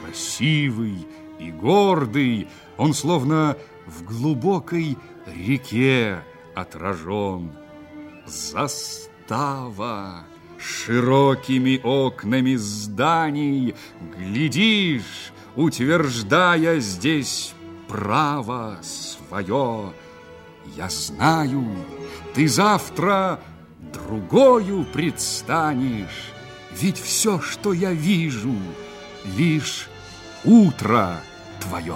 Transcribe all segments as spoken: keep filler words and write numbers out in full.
Красивый и гордый, он словно в глубокой реке отражен. Застава широкими окнами зданий, глядишь, утверждая здесь право свое. Я знаю, ты завтра другою предстанешь, ведь все, что я вижу, лишь утро твое.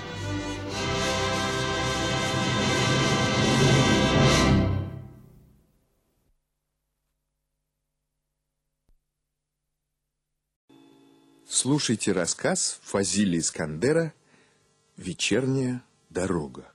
Слушайте рассказ Фазили Искандера «Вечерняя дорога».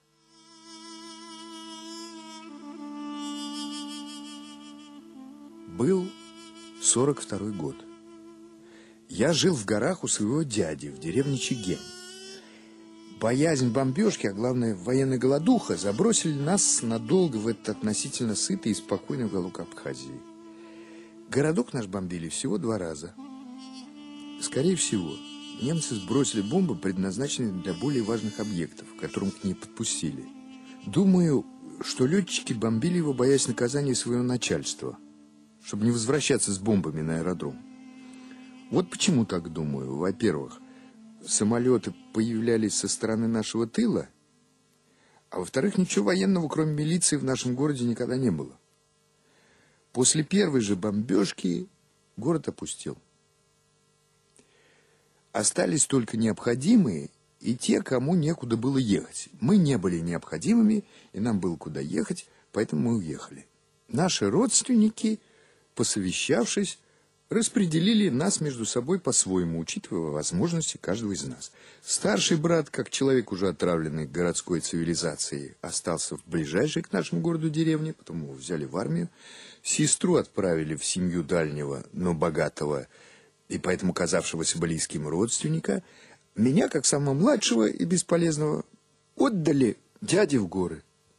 Был сорок второй год. Я жил в горах у своего дяди в деревне Чегем. Боязнь бомбежки, а главное военная голодуха, забросили нас надолго в этот относительно сытый и спокойный уголок Абхазии. Городок наш бомбили всего два раза. Скорее всего, немцы сбросили бомбы, предназначенные для более важных объектов, к которым к ней подпустили. Думаю, что летчики бомбили его, боясь наказания своего начальства, чтобы не возвращаться с бомбами на аэродром. Вот почему так думаю. Во-первых, самолеты появлялись со стороны нашего тыла, а во-вторых, ничего военного, кроме милиции, в нашем городе никогда не было. После первой же бомбежки город опустел. Остались только необходимые и те, кому некуда было ехать. Мы не были необходимыми, и нам было куда ехать, поэтому мы уехали. Наши родственники, посовещавшись, распределили нас между собой по-своему, учитывая возможности каждого из нас. Старший брат, как человек, уже отравленный городской цивилизацией, остался в ближайшей к нашему городу деревне, потому его взяли в армию. Сестру отправили в семью дальнего, но богатого и поэтому казавшегося близким родственника. Меня, как самого младшего и бесполезного, отдали дяде в горы.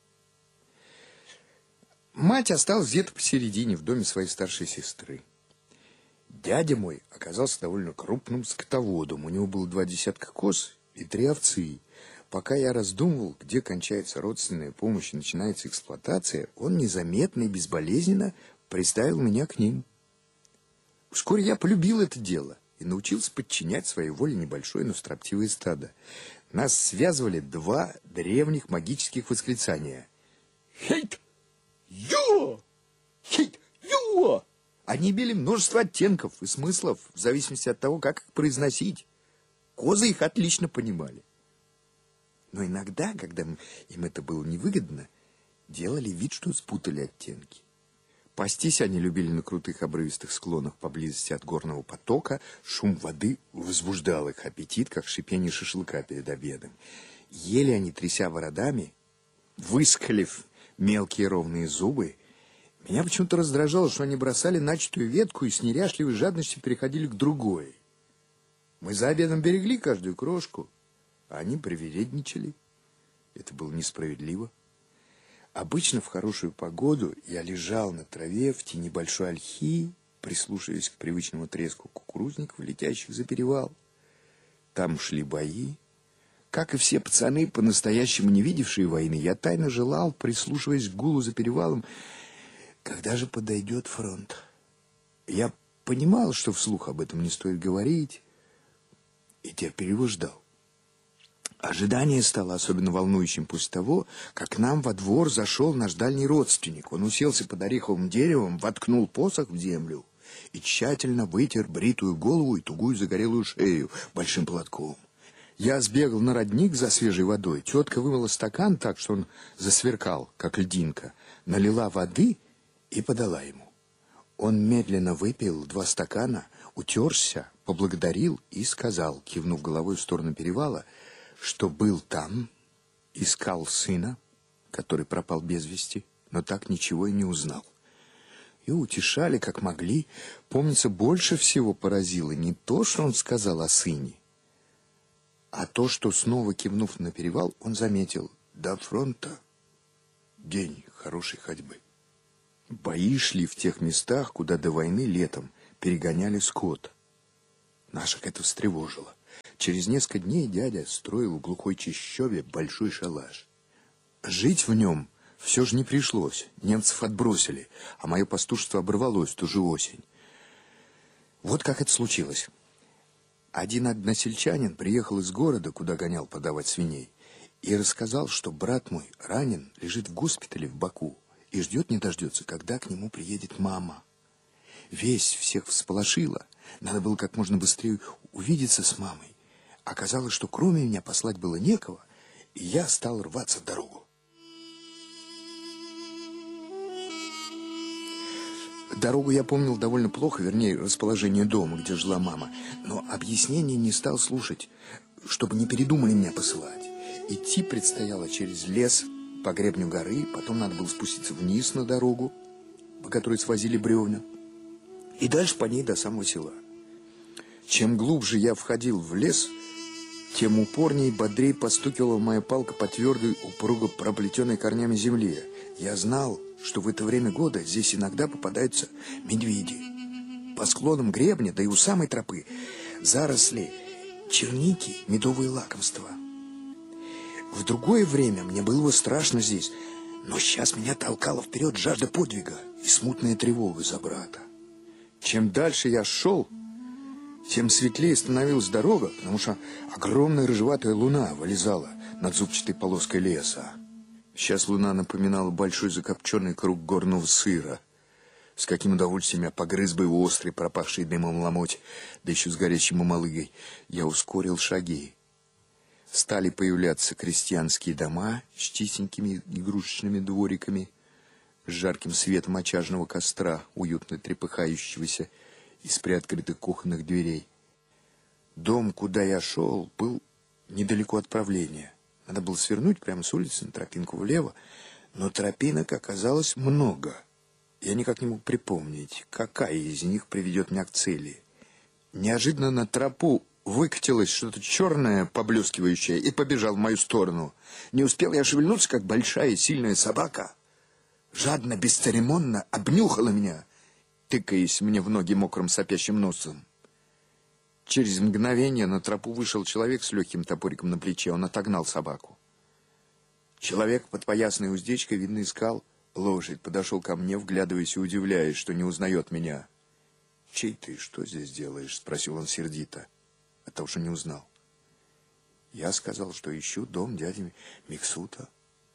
Мать осталась где-то посередине, в доме своей старшей сестры. Дядя мой оказался довольно крупным скотоводом. У него было два десятка коз и три овцы. Пока я раздумывал, где кончается родственная помощь и начинается эксплуатация, он незаметно и безболезненно приставил меня к ним. Вскоре я полюбил это дело и научился подчинять своей воле небольшое, но строптивое стадо. Нас связывали два древних магических восклицания. «Хейт! Ю! Хейт! Ю!» Они имели множество оттенков и смыслов в зависимости от того, как их произносить. Козы их отлично понимали. Но иногда, когда им это было невыгодно, делали вид, что спутали оттенки. Пастись они любили на крутых обрывистых склонах поблизости от горного потока. Шум воды возбуждал их аппетит, как шипение шашлыка перед обедом. Ели они, тряся бородами, выскалив мелкие ровные зубы. Меня почему-то раздражало, что они бросали начатую ветку и с неряшливой жадностью переходили к другой. Мы за обедом берегли каждую крошку, а они привередничали. Это было несправедливо. Обычно в хорошую погоду я лежал на траве в тени большой ольхи, прислушиваясь к привычному треску кукурузников, летящих за перевал. Там шли бои. Как и все пацаны, по-настоящему не видевшие войны, я тайно желал, прислушиваясь к гулу за перевалом, когда же подойдет фронт. Я понимал, что вслух об этом не стоит говорить, и терпеливо ждал. Ожидание стало особенно волнующим после того, как к нам во двор зашел наш дальний родственник. Он уселся под ореховым деревом, воткнул посох в землю и тщательно вытер бритую голову и тугую загорелую шею большим платком. Я сбегал на родник за свежей водой. Тетка вымыла стакан так, что он засверкал, как льдинка, налила воды и подала ему. Он медленно выпил два стакана, утерся, поблагодарил и сказал, кивнув головой в сторону перевала, что был там, искал сына, который пропал без вести, но так ничего и не узнал. И утешали, как могли. Помнится, больше всего поразило не то, что он сказал о сыне, а то, что, снова кивнув на перевал, он заметил: до фронта день хорошей ходьбы. Бои шли в тех местах, куда до войны летом перегоняли скот. Наших это встревожило. Через несколько дней дядя строил в глухой чащобе большой шалаш. Жить в нем все же не пришлось. Немцев отбросили, а мое пастушество оборвалось в ту же осень. Вот как это случилось. Один односельчанин приехал из города, куда гонял подавать свиней, и рассказал, что брат мой ранен, лежит в госпитале в Баку и ждет не дождется, когда к нему приедет мама. Весть всех всполошила. Надо было как можно быстрее увидеться с мамой. Оказалось, что кроме меня послать было некого, и я стал рваться в дорогу. Дорогу я помнил довольно плохо, вернее, расположение дома, где жила мама. Но объяснений не стал слушать, чтобы не передумали меня посылать. Идти предстояло через лес по гребню горы, потом надо было спуститься вниз на дорогу, по которой свозили бревна, и дальше по ней до самого села. Чем глубже я входил в лес, тем упорнее и бодрее постукивала моя палка по твердой, упруго проплетенной корнями земле. Я знал, что в это время года здесь иногда попадаются медведи. По склонам гребня, да и у самой тропы, заросли черники, медовые лакомства. В другое время мне было страшно здесь, но сейчас меня толкала вперед жажда подвига и смутная тревога за брата. Чем дальше я шел, тем светлее становилась дорога, потому что огромная рыжеватая луна вылезала над зубчатой полоской леса. Сейчас луна напоминала большой закопченный круг горного сыра. С каким удовольствием я погрыз бы острый, пропахший дымом ломоть, да еще с горячей мамалыгой. Я ускорил шаги. Стали появляться крестьянские дома с чистенькими игрушечными двориками, с жарким светом очажного костра, уютно трепыхающегося из приоткрытых кухонных дверей. Дом, куда я шел, был недалеко от правления. Надо было свернуть прямо с улицы на тропинку влево, но тропинок оказалось много. Я никак не мог припомнить, какая из них приведет меня к цели. Неожиданно на тропу выкатилось что-то черное, поблескивающее, и побежал в мою сторону. Не успел я шевельнуться, как большая и сильная собака жадно, бесцеремонно обнюхала меня, тыкаясь мне в ноги мокрым сопящим носом. Через мгновение на тропу вышел человек с легким топориком на плече. Он отогнал собаку. Человек под поясной уздечкой, видно, искал лошадь. Подошел ко мне, вглядываясь и удивляясь, что не узнает меня. «Чей ты? Что здесь делаешь?» — спросил он сердито. От того, что не узнал. Я сказал, что ищу дом дяди Миксута.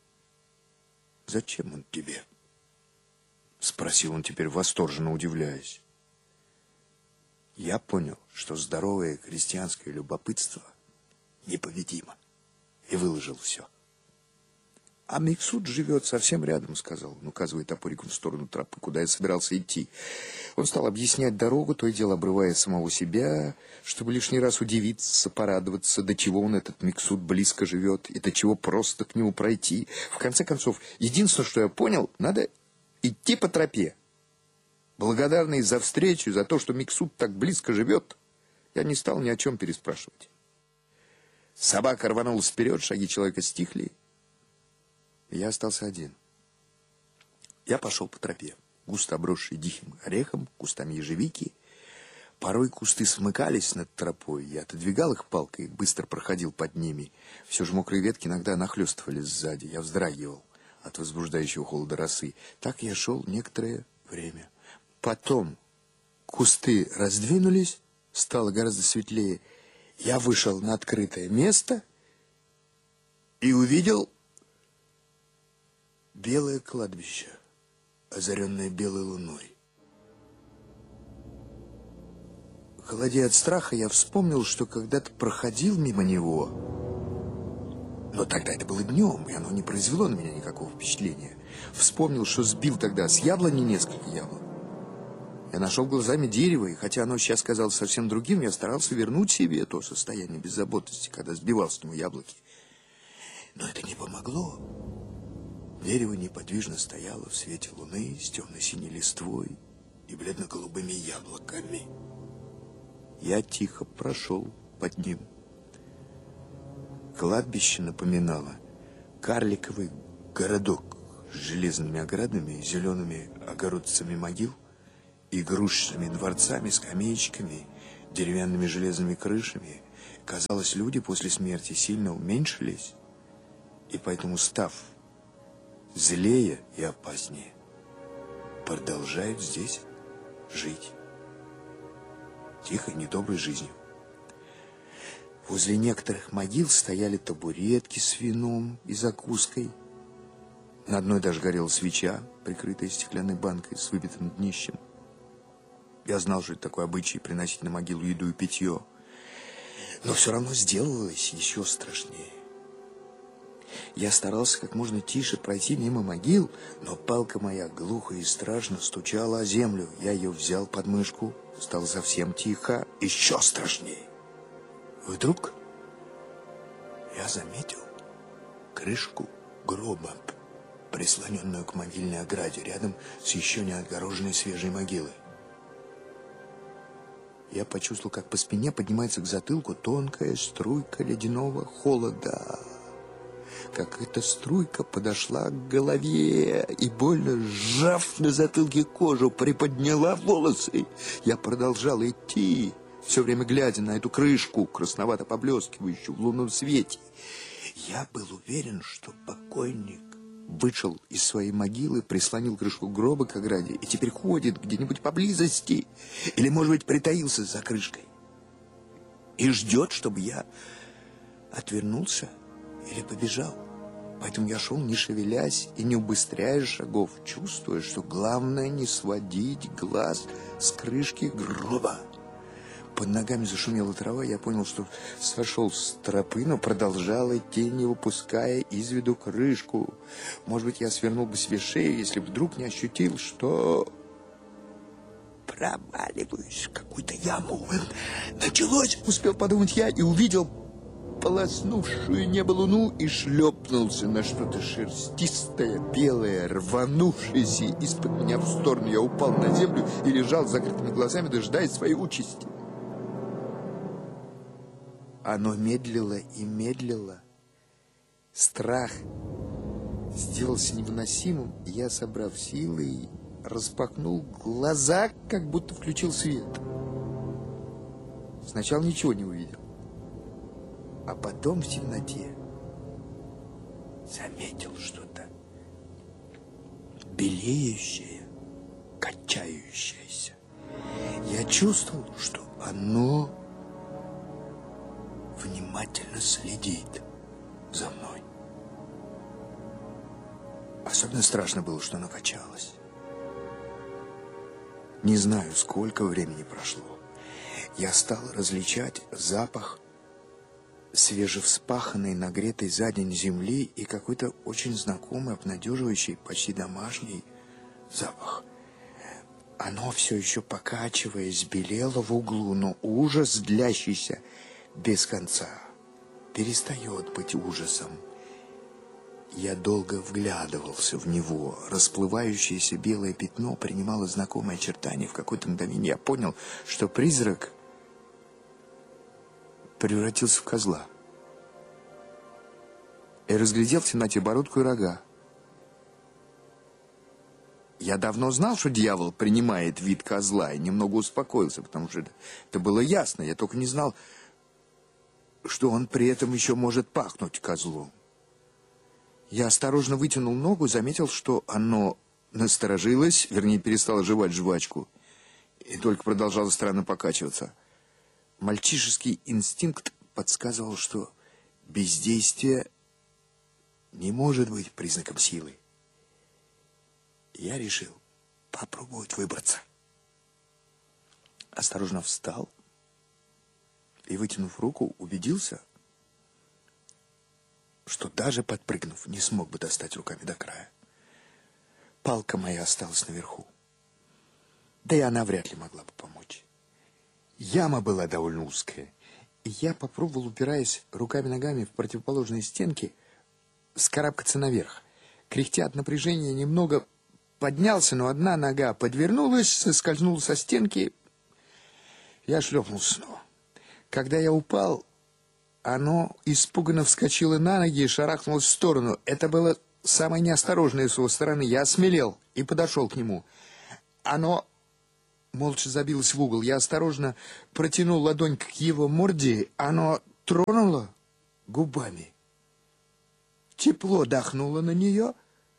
«Зачем он тебе?» — спросил он теперь, восторженно удивляясь. Я понял, что здоровое крестьянское любопытство непобедимо, и выложил все. «А Миксут живет совсем рядом», — сказал он, указывая топориком в сторону тропы, куда я собирался идти. Он стал объяснять дорогу, то и дело обрывая самого себя, чтобы лишний раз удивиться, порадоваться, до чего он, этот Миксут, близко живет, и до чего просто к нему пройти. В конце концов, единственное, что я понял, надо идти по тропе. Благодарный за встречу, за то, что Миксут так близко живет, я не стал ни о чем переспрашивать. Собака рванулась вперед, шаги человека стихли. Я остался один. Я пошел по тропе, густо обросшей диким орехом, кустами ежевики. Порой кусты смыкались над тропой. Я отодвигал их палкой и быстро проходил под ними. Все же мокрые ветки иногда нахлестывали сзади. Я вздрагивал от возбуждающего холода росы. Так я шел некоторое время. Потом кусты раздвинулись, стало гораздо светлее. Я вышел на открытое место и увидел белое кладбище, озаренное белой луной. Холодея от страха, я вспомнил, что когда-то проходил мимо него. Но тогда это было днем, и оно не произвело на меня никакого впечатления. Вспомнил, что сбил тогда с яблони несколько яблок. Я нашел глазами дерево, и хотя оно сейчас казалось совсем другим, я старался вернуть себе то состояние беззаботности, когда сбивал с него яблоки. Но это не помогло. Дерево неподвижно стояло в свете луны с темно-синей листвой и бледно-голубыми яблоками. Я тихо прошел под ним. Кладбище напоминало карликовый городок с железными оградами, зелеными огородцами могил, игрушечными дворцами, скамеечками, деревянными железными крышами, Казалось, люди после смерти сильно уменьшились, и поэтому, став злее и опаснее, продолжают здесь жить тихой, недоброй жизнью. Возле некоторых могил стояли табуретки с вином и закуской. На одной даже горела свеча, прикрытая стеклянной банкой с выбитым днищем. Я знал, что это такой обычай — приносить на могилу еду и питье. Но все равно сделалось еще страшнее. Я старался как можно тише пройти мимо могил, но палка моя глухо и страшно стучала о землю. Я ее взял под мышку, стало совсем тихо, еще страшнее. Вдруг я заметил крышку гроба, прислоненную к могильной ограде, рядом с еще не отгороженной свежей могилой. Я почувствовал, как по спине поднимается к затылку тонкая струйка ледяного холода. Как эта струйка подошла к голове и, больно сжав на затылке кожу, приподняла волосы. Я продолжал идти, все время глядя на эту крышку, красновато поблескивающую в лунном свете. Я был уверен, что покойник вышел из своей могилы, прислонил крышку гроба к ограде и теперь ходит где-нибудь поблизости, или, может быть, притаился за крышкой и ждет, чтобы я отвернулся или побежал. Поэтому я шел, не шевелясь и не убыстряя шагов, чувствуя, что главное не сводить глаз с крышки гроба. Под ногами зашумела трава, я понял, что сошел с тропы, но продолжал идти, не выпуская из виду крышку. Может быть, я свернул бы себе шею, если бы вдруг не ощутил, что проваливаюсь в какую-то яму. Началось, успел подумать я, и увидел полоснувшую небо луну и шлепнулся на что-то шерстистое, белое, рванувшееся из-под меня в сторону. Я упал на землю и лежал с закрытыми глазами, дожидаясь своей участи. Оно медлило и медлило. Страх сделался невыносимым, и я, собрав силы, распахнул глаза, как будто включил свет. Сначала ничего не увидел, а потом в темноте заметил что-то белеющее, качающееся. Я чувствовал, что оно внимательно следит за мной. Особенно страшно было, что оно качалось. Не знаю, сколько времени прошло. Я стал различать запах свежевспаханной, нагретой за день земли и какой-то очень знакомый, обнадеживающий, почти домашний запах. Оно все еще, покачиваясь, белело в углу, но ужас, длящийся без конца, перестает быть ужасом. Я долго вглядывался в него. Расплывающееся белое пятно принимало знакомые очертания. В какое-то мгновение я понял, что призрак превратился в козла. И разглядел в темноте бородку и рога. Я давно знал, что дьявол принимает вид козла, и немного успокоился, потому что это, это было ясно. Я только не знал, что он при этом еще может пахнуть козлом. Я осторожно вытянул ногу, заметил, что оно насторожилось, вернее, перестало жевать жвачку, и только продолжало странно покачиваться. Мальчишеский инстинкт подсказывал, что бездействие не может быть признаком силы. Я решил попробовать выбраться. Осторожно встал и, вытянув руку, убедился, что даже подпрыгнув, не смог бы достать руками до края. Палка моя осталась наверху. Да и она вряд ли могла бы помочь. Яма была довольно узкая, и я попробовал, упираясь руками-ногами в противоположные стенки, вскарабкаться наверх. Кряхтя от напряжения, немного поднялся, но одна нога подвернулась, соскользнула со стенки. Я шлепнулся снова. Когда я упал, оно испуганно вскочило на ноги и шарахнулось в сторону. Это было самое неосторожное с его стороны. Я осмелел и подошел к нему. Оно молча забилось в угол. Я осторожно протянул ладонь к его морде, оно тронуло губами. Тепло дохнуло на нее,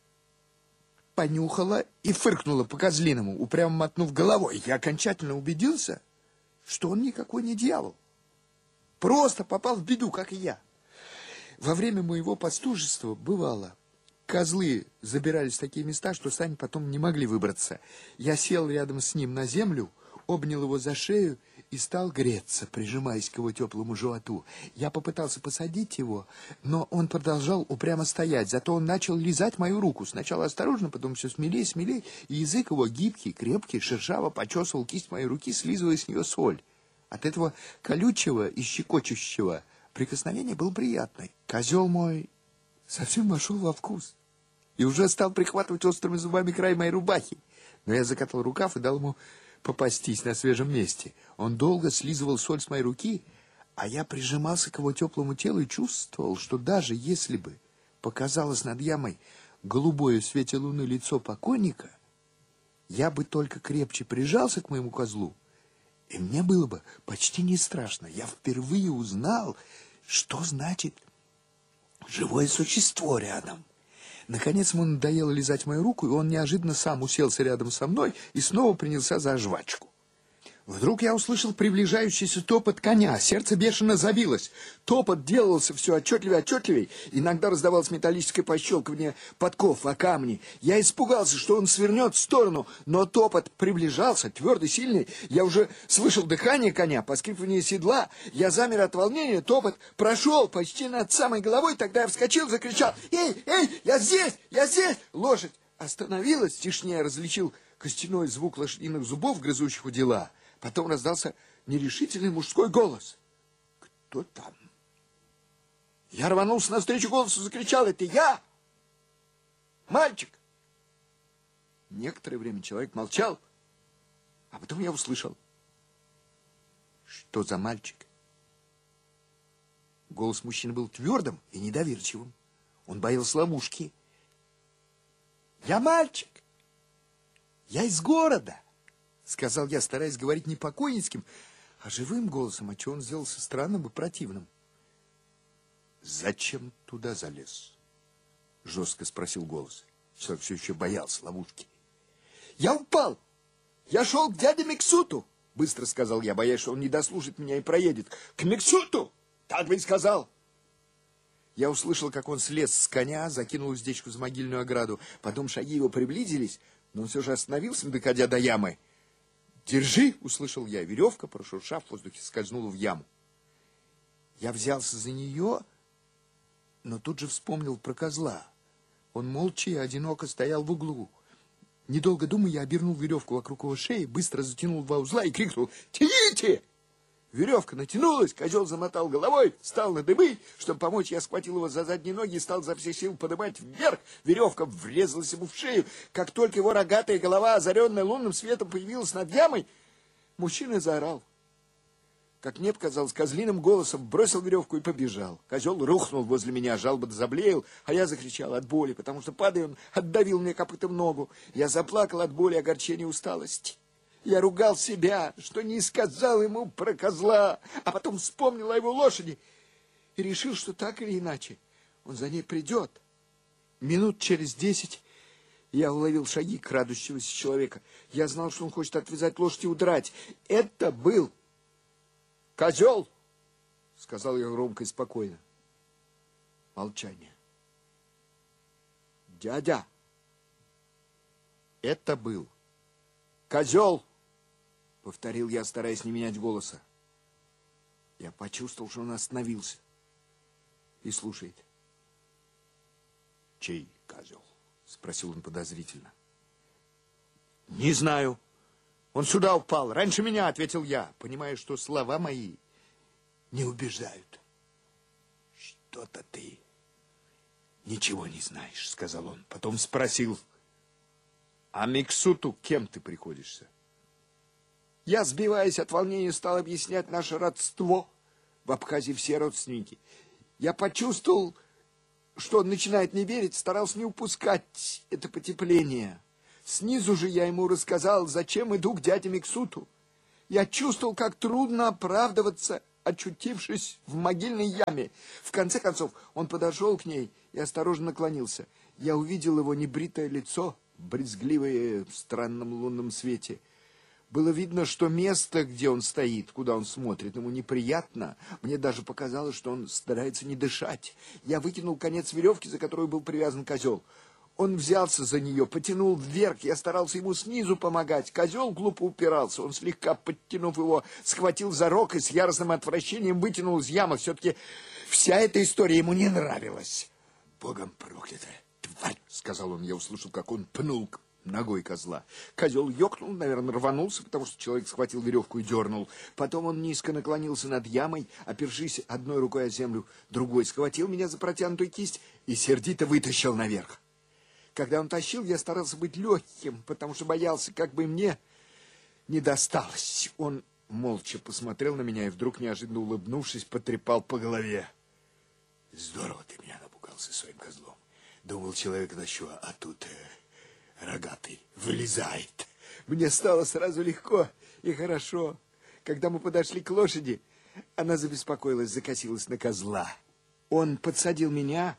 понюхала и фыркнула по-козлиному, упрямо мотнув головой. Я окончательно убедился, что он никакой не дьявол. Просто попал в беду, как и я. Во время моего пастушества бывало, козлы забирались в такие места, что сами потом не могли выбраться. Я сел рядом с ним на землю, обнял его за шею и стал греться, прижимаясь к его теплому животу. Я попытался посадить его, но он продолжал упрямо стоять. Зато он начал лизать мою руку. Сначала осторожно, потом все смелее, смелее. И язык его гибкий, крепкий, шершаво почесывал кисть моей руки, слизывая с нее соль. От этого колючего и щекочущего прикосновение было приятно. Козел мой совсем вошел во вкус и уже стал прихватывать острыми зубами край моей рубахи. Но я закатал рукав и дал ему попастись на свежем месте. Он долго слизывал соль с моей руки, а я прижимался к его теплому телу и чувствовал, что даже если бы показалось над ямой голубое в свете луны лицо покойника, я бы только крепче прижался к моему козлу, и мне было бы почти не страшно. Я впервые узнал, что значит живое существо рядом. Наконец ему надоело лизать мою руку, и он неожиданно сам уселся рядом со мной и снова принялся за жвачку. Вдруг я услышал приближающийся топот коня. Сердце бешено забилось. Топот делался все отчетливее и отчетливее. Иногда раздавалось металлическое пощелкивание подков о камни. Я испугался, что он свернет в сторону, но топот приближался, твердый, сильный. Я уже слышал дыхание коня, поскрипывание седла. Я замер от волнения. Топот прошел почти над самой головой. Тогда я вскочил, закричал: «Эй, эй, я здесь, я здесь!» Лошадь остановилась. В тишине я различил костяной звук лошадиных зубов, грызущих у дела. Потом раздался нерешительный мужской голос. «Кто там?» Я рванулся навстречу голосу, закричал: «Это я! Мальчик!» Некоторое время человек молчал, а потом я услышал: «Что за мальчик?» Голос мужчины был твердым и недоверчивым. Он боялся ловушки. «Я мальчик! Я из города!» Сказал я, стараясь говорить не покойницким, а живым голосом, отчего он сделался странным и противным. «Зачем туда залез?» — жестко спросил голос. Человек все еще боялся ловушки. «Я упал! Я шел к дяде Миксуту!» — быстро сказал я, боясь, что он не дослушает меня и проедет. «К Миксуту! Так бы и сказал!» Я услышал, как он слез с коня, закинул уздечку за могильную ограду. Потом шаги его приблизились, но он все же остановился, доходя до ямы. «Держи!» — услышал я. Веревка, прошуршав в воздухе, скользнула в яму. Я взялся за нее, но тут же вспомнил про козла. Он молча и одиноко стоял в углу. Недолго думая, я обернул веревку вокруг его шеи, быстро затянул два узла и крикнул: «Тяните!» Веревка натянулась, козел замотал головой, встал на дыбы. Чтобы помочь, я схватил его за задние ноги и стал за всех сил поднимать вверх. Веревка врезалась ему в шею. Как только его рогатая голова, озаренная лунным светом, появилась над ямой, мужчина заорал. Как мне показалось, козлиным голосом бросил веревку и побежал. Козел рухнул возле меня, жалобно заблеял, а я закричал от боли, потому что, падая, он отдавил мне копытом ногу. Я заплакал от боли, огорчения и усталости. Я ругал себя, что не сказал ему про козла, а потом вспомнил о его лошади и решил, что так или иначе он за ней придет. Минут через десять я уловил шаги крадущегося человека. Я знал, что он хочет отвязать лошадь и удрать. Это был козел, сказал я громко и спокойно. Молчание. Дядя, это был козел, повторил я, стараясь не менять голоса. Я почувствовал, что он остановился и слушает. «Чей козел?» — спросил он подозрительно. «Не знаю. Он сюда упал. Раньше меня», — ответил я, понимая, что слова мои не убеждают. «Что-то ты ничего не знаешь», — сказал он. Потом спросил: «А Миксуту кем ты приходишься?» Я, сбиваясь от волнения, стал объяснять наше родство. В Абхазии все родственники. Я почувствовал, что он начинает не верить, старался не упускать это потепление. Снизу же я ему рассказал, зачем иду к дяде Миксуту. Я чувствовал, как трудно оправдываться, очутившись в могильной яме. В конце концов, он подошел к ней и осторожно наклонился. Я увидел его небритое лицо, брезгливое в странном лунном свете. Было видно, что место, где он стоит, куда он смотрит, ему неприятно. Мне даже показалось, что он старается не дышать. Я вытянул конец веревки, за которую был привязан козел. Он взялся за нее, потянул вверх. Я старался ему снизу помогать. Козел глупо упирался. Он, слегка подтянув его, схватил за рог и с яростным отвращением вытянул из ямы. Все-таки вся эта история ему не нравилась. «Богом проклятая тварь!» — сказал он. Я услышал, как он пнул ногой козла. Козел ёкнул, наверное, рванулся, потому что человек схватил веревку и дернул. Потом он низко наклонился над ямой, опершись одной рукой о землю, другой схватил меня за протянутую кисть и сердито вытащил наверх. Когда он тащил, я старался быть легким, потому что боялся, как бы мне не досталось. Он молча посмотрел на меня и вдруг, неожиданно улыбнувшись, потрепал по голове. «Здорово ты меня напугал со своим козлом. Думал, человек тащу, а тут э, рогатый вылезает». Мне стало сразу легко и хорошо. Когда мы подошли к лошади, она забеспокоилась, закосилась на козла. Он подсадил меня...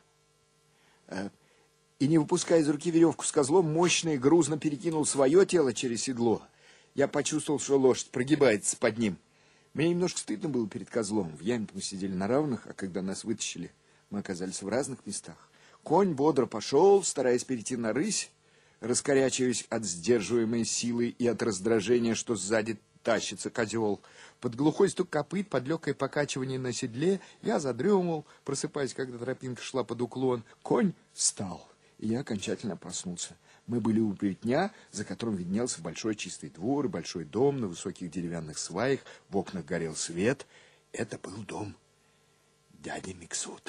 Э, и, не выпуская из руки веревку с козлом, мощно и грузно перекинул свое тело через седло. Я почувствовал, что лошадь прогибается под ним. Мне немножко стыдно было перед козлом. В яме мы сидели на равных, а когда нас вытащили, мы оказались в разных местах. Конь бодро пошел, стараясь перейти на рысь, раскорячиваясь от сдерживаемой силы и от раздражения, что сзади тащится козел. Под глухой стук копыт, под легкое покачивание на седле я задремал, просыпаясь, когда тропинка шла под уклон. Конь встал. И я окончательно проснулся. Мы были у плетня, за которым виднелся большой чистый двор и большой дом на высоких деревянных сваях. В окнах горел свет. Это был дом дяди Миксута.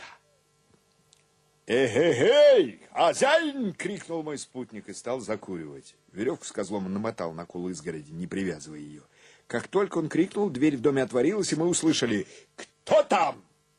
«Эй-эй-эй! Хозяин!» — крикнул мой спутник и стал закуривать. Веревку с козлом он намотал на кол изгороди, не привязывая ее. Как только он крикнул, дверь в доме отворилась, и мы услышали: «Кто там?»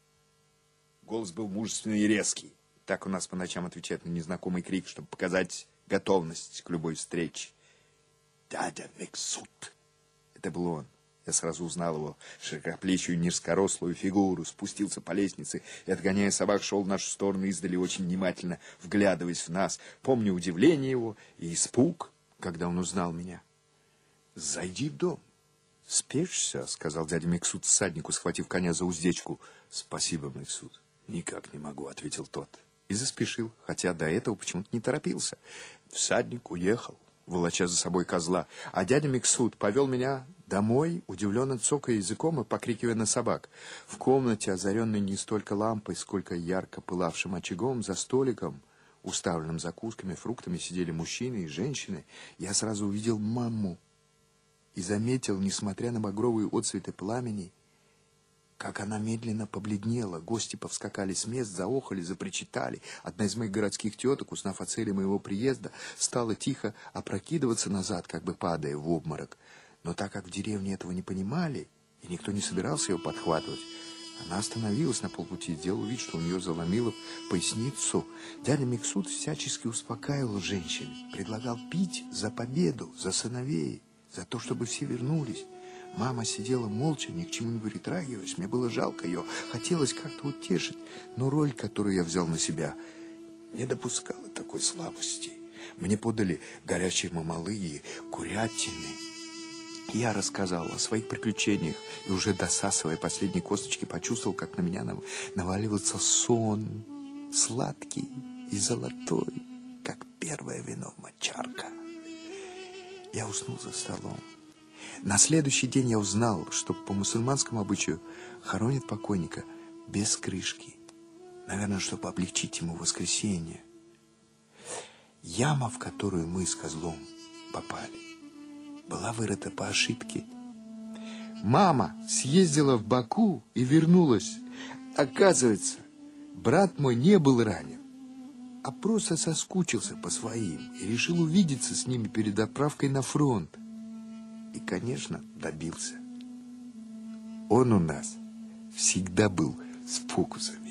Голос был мужественный и резкий. Так у нас по ночам отвечает на незнакомый крик, чтобы показать готовность к любой встрече. «Дядя Миксут!» Это был он. Я сразу узнал его широкоплечую низкорослую фигуру, спустился по лестнице и, отгоняя собак, шел в нашу сторону издали, очень внимательно вглядываясь в нас. Помню удивление его и испуг, когда он узнал меня. «Зайди в дом. Спешишься?» — сказал дядя Миксут всаднику, схватив коня за уздечку. «Спасибо, Миксут». «Никак не могу», — ответил тот. И заспешил, хотя до этого почему-то не торопился. Всадник уехал, волоча за собой козла, а дядя Миксут повел меня домой, удивленно цокая языком и покрикивая на собак. В комнате, озаренной не столько лампой, сколько ярко пылавшим очагом, за столиком, уставленным закусками, фруктами, сидели мужчины и женщины. Я сразу увидел маму и заметил, несмотря на багровые отцветы пламени, как она медленно побледнела. Гости повскакали с мест, заохали, запричитали. Одна из моих городских теток, узнав о цели моего приезда, стала тихо опрокидываться назад, как бы падая в обморок. Но так как в деревне этого не понимали, и никто не собирался ее подхватывать, она остановилась на полпути и сделала вид, что у нее заломило поясницу. Дядя Миксут всячески успокаивал женщин, предлагал пить за победу, за сыновей, за то, чтобы все вернулись. Мама сидела молча, ни к чему не притрагиваясь. Мне было жалко ее, хотелось как-то утешить, но роль, которую я взял на себя, не допускала такой слабости. Мне подали горячие мамалы и курятины. Я рассказал о своих приключениях и, уже досасывая последние косточки, почувствовал, как на меня наваливается сон, сладкий и золотой, как первое вино мочарка. Я уснул за столом. На следующий день я узнал, что по мусульманскому обычаю хоронят покойника без крышки. Наверное, чтобы облегчить ему воскресенье. Яма, в которую мы с козлом попали, была вырыта по ошибке. Мама съездила в Баку и вернулась. Оказывается, брат мой не был ранен, а просто соскучился по своим и решил увидеться с ними перед отправкой на фронт. И, конечно, добился. Он у нас всегда был с фокусами.